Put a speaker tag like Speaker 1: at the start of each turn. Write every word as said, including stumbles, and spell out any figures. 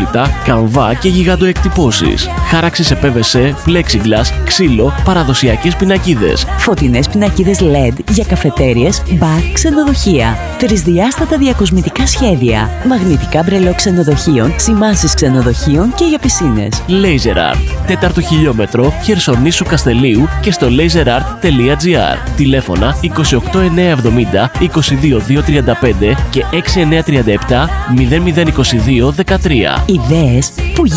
Speaker 1: ταχύτητα, καμβά και γιγαντοεκτυπώσεις. Χάραξη σε πι βι σι, plexiglass, ξύλο, παραδοσιακές πινακίδες.
Speaker 2: Φωτεινές πινακίδες ελ ι ντι για καφετέριες, μπαρ, ξενοδοχεία. Τρισδιάστατα διακοσμητικά σχέδια. Μαγνητικά μπρελό ξενοδοχείων, σημάνσεις ξενοδοχείων και για πισίνες.
Speaker 1: Laser Art. Τέταρτο χιλιόμετρο, Χερσονήσου Καστελίου και στο laser art τελεία τζι άρ. Τηλέφωνα είκοσι οκτώ εννιακόσια εβδομήντα είκοσι δύο διακόσια τριάντα πέντε και έξι εννιακόσια τριάντα επτά μηδέν μηδέν είκοσι δύο δεκατρία.
Speaker 2: Ιδέες που